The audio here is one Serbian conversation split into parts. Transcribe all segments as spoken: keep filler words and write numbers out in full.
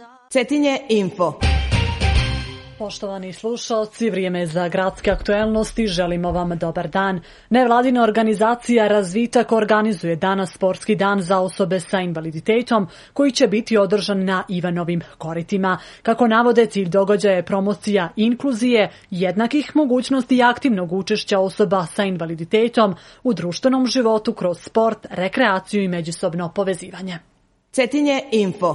Cetinje info. Poštovani slušalci, vrijeme za gradske aktuelnosti, želimo vam dobar dan. Nevladina organizacija Razvitak organizuje danas sportski dan za osobe sa invaliditetom koji će biti održan na Ivanovim koritima. Kako navode, cilj događaja je promocija inkluzije, jednakih mogućnosti i aktivnog učešća osoba sa invaliditetom u društvenom životu kroz sport, rekreaciju i međusobno povezivanje. Cetinje info.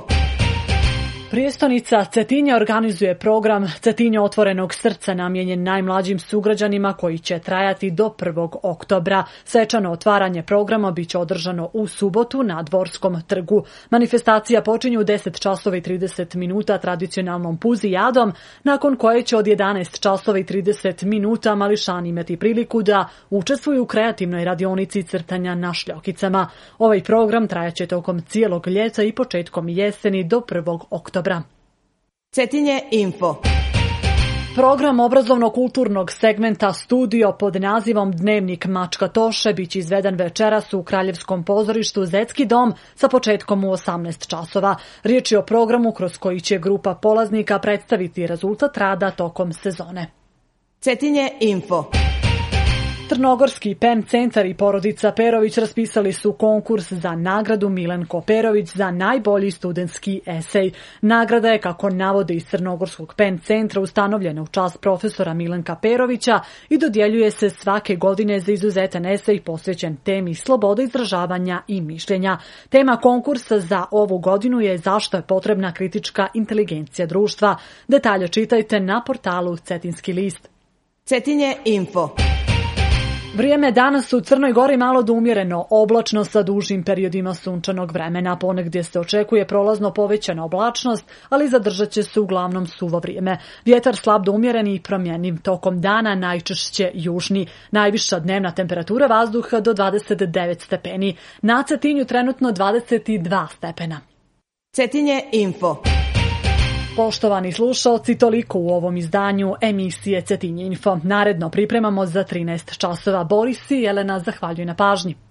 Prijestonica Cetinje organizuje program Cetinje otvorenog srca namijenjen najmlađim sugrađanima koji će trajati do prvog oktobra. Svečano otvaranje programa biće održano u subotu na Dvorskom trgu. Manifestacija počinje u deset časova i trideset minuta tradicionalnom puzijadom, nakon koje će od jedanaest časova i trideset minuta mališani imati priliku da učestvuju u kreativnoj radionici crtanja na šljokicama. Ovaj program trajaće tokom cijelog ljeta i početkom jeseni do prvog oktobra. Cetinje info. Program obrazovno-kulturnog segmenta Studio pod nazivom Dnevnik Mačka Toše biće izveden večeras u Kraljevskom pozorištu Zetski dom sa početkom u osamnaest časova. Riječ je o programu kroz koji će grupa polaznika predstaviti rezultat rada tokom sezone. Cetinje info. Crnogorski P E M centar i porodica Perović raspisali su konkurs za nagradu Milenko Perović za najbolji studentski esej. Nagrada je, kako navode iz Crnogorskog P E M centra, ustanovljena u čast profesora Milenka Perovića i dodjeljuje se svake godine za izuzetan esej posvećen temi sloboda izražavanja i mišljenja. Tema konkursa za ovu godinu je zašto je potrebna kritička inteligencija društva. Detalje čitajte na portalu Cetinski list. Cetinje info. Vrijeme danas u Crnoj Gori malo do umjereno, oblačno sa dužim periodima sunčanog vremena. Ponegdje se očekuje prolazno povećana oblačnost, ali zadržat će se uglavnom suvo vrijeme. Vjetar slab do umjeren i promjenjiv, tokom dana najčešće južni. Najviša dnevna temperatura vazduha do dvadeset devet stepeni. Na Cetinju trenutno dvadeset dva stepena. Cetinje info. Poštovani slušalci, toliko u ovom izdanju emisije Cetinje info. Naredno pripremamo za trinaest časova. Boris i Jelena zahvaljuju na pažnji.